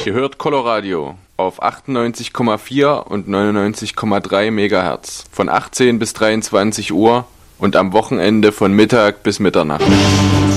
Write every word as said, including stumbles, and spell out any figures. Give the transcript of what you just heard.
Ihr hört Coloradio auf achtundneunzig Komma vier und neunundneunzig Komma drei Megahertz von achtzehn bis dreiundzwanzig Uhr und am Wochenende von Mittag bis Mitternacht.